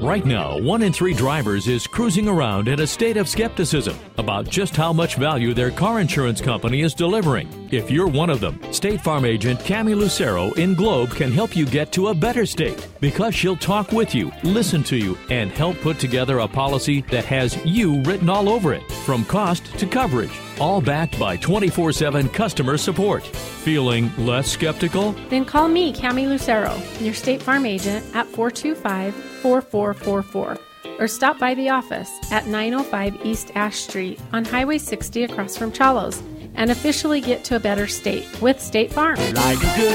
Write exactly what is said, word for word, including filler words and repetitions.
Right now, one in three drivers is cruising around in a state of skepticism about just how much value their car insurance company is delivering. If you're one of them, State Farm agent Cami Lucero in Globe can help you get to a better state because she'll talk with you, listen to you, and help put together a policy that has you written all over it, from cost to coverage, all backed by twenty-four seven customer support. Feeling less skeptical? Then call me, Cami Lucero, your State Farm agent at four two five, four four four four, or stop by the office at nine oh five East Ash Street on Highway sixty across from Chalos and officially get to a better state with State Farm. Like good.